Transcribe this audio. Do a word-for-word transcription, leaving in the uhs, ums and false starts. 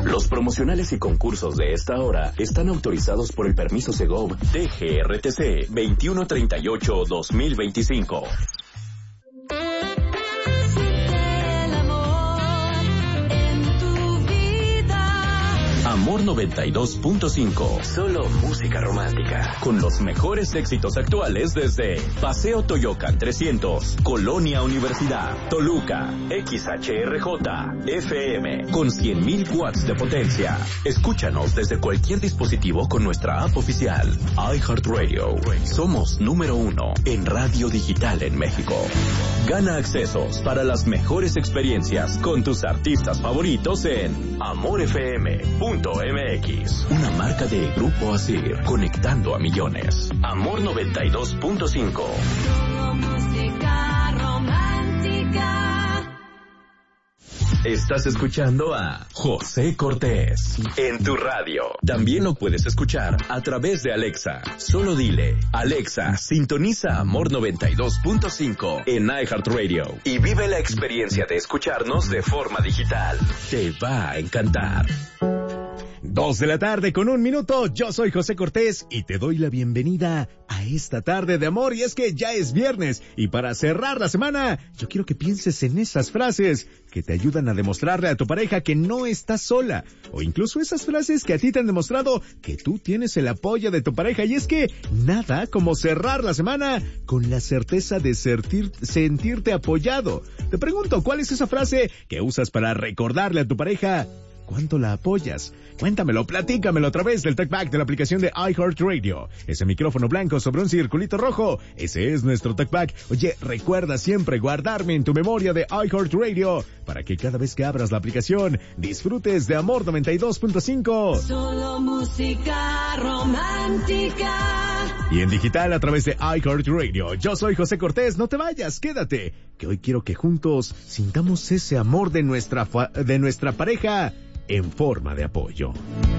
Los promocionales y concursos de esta hora están autorizados por el permiso Segov D G R T C veintiuno treinta y ocho guión dos mil veinticinco. Amor noventa y dos punto cinco. Solo música romántica. Con los mejores éxitos actuales desde Paseo Toyocan trescientos, Colonia Universidad, Toluca, X H R J, F M, con cien mil watts de potencia. Escúchanos desde cualquier dispositivo con nuestra app oficial. iHeartRadio. Somos número uno en radio digital en México. Gana accesos para las mejores experiencias con tus artistas favoritos en amor f m punto m x. Una marca de Grupo Asir, conectando a millones. Amor noventa y dos punto cinco. Música romántica. Estás escuchando a José Cortés en tu radio. También lo puedes escuchar a través de Alexa. Solo dile, Alexa, sintoniza Amor noventa y dos punto cinco en iHeartRadio y vive la experiencia de escucharnos de forma digital. Te va a encantar. Dos de la tarde con un minuto, yo soy José Cortés y te doy la bienvenida a esta tarde de amor. Y es que ya es viernes y para cerrar la semana, yo quiero que pienses en esas frases que te ayudan a demostrarle a tu pareja que no estás sola. O incluso esas frases que a ti te han demostrado que tú tienes el apoyo de tu pareja. Y es que nada como cerrar la semana con la certeza de sentir, sentirte apoyado. Te pregunto, ¿cuál es esa frase que usas para recordarle a tu pareja cuánto la apoyas? Cuéntamelo, platícamelo a través del TalkBack de la aplicación de iHeartRadio. Ese micrófono blanco sobre un circulito rojo, ese es nuestro TalkBack. Oye, recuerda siempre guardarme en tu memoria de iHeartRadio para que cada vez que abras la aplicación disfrutes de Amor noventa y dos punto cinco. Solo música romántica. Y en digital a través de iHeartRadio. Yo soy José Cortés, no te vayas, quédate, que hoy quiero que juntos sintamos ese amor de nuestra fa- de nuestra pareja en forma de apoyo.